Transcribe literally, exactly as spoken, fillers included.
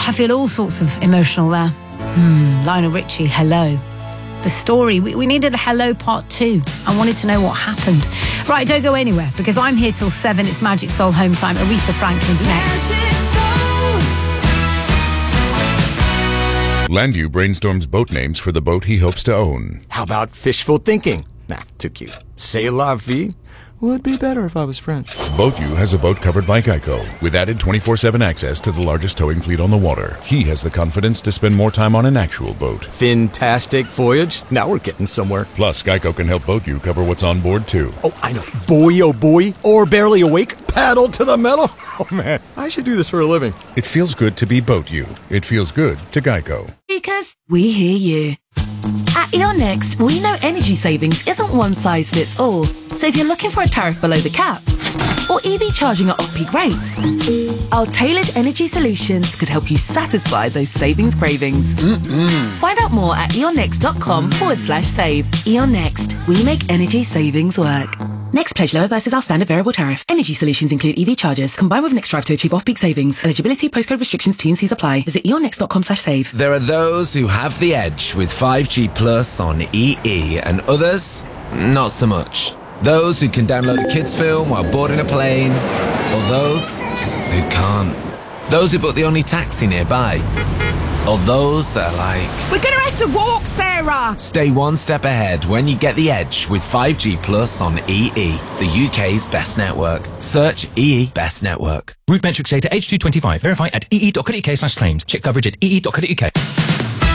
I feel all sorts of emotional there. Hmm, Lionel Richie, hello. The story, we, we needed a hello part two. I wanted to know what happened. Right, don't go anywhere, because I'm here till seven. It's Magic Soul Home Time. Aretha Franklin's next. Landu brainstorms boat names for the boat he hopes to own. How about fishful thinking? Nah, too cute. C'est la vie would be better if I was French. BoatU has a boat covered by Geico, with added twenty-four seven access to the largest towing fleet on the water. He has the confidence to spend more time on an actual boat. Fantastic voyage. Now we're getting somewhere. Plus, Geico can help BoatU cover what's on board, too. Oh, I know. Boy, oh boy. Or barely awake. Paddle to the metal. Oh, man. I should do this for a living. It feels good to be BoatU. It feels good to Geico. Because we hear you. At E O N Next, we know energy savings isn't one size fits all. So if you're looking for a tariff below the cap, or E V charging at off-peak rates, our tailored energy solutions could help you satisfy those savings cravings. Mm-mm. Find out more at eonnext.com forward slash save. E O N Next, we make energy savings work. Next pledge lower versus our standard variable tariff. Energy solutions include E V chargers, combined with Next Drive to achieve off-peak savings. Eligibility, postcode restrictions, T and C's apply. Visit eonnext.com slash save. There are those who have the edge with five G Plus on E E, and others, not so much. Those who can download a kids' film while boarding a plane, or those who can't. Those who book the only taxi nearby, or those that are like, we're gonna have to walk, Sarah! Stay one step ahead when you get the edge with five G Plus on E E, the U K's best network. Search E E Best Network. Route metrics data H two twenty-five. Verify at ee.co.uk slash claims. Check coverage at ee.co.uk.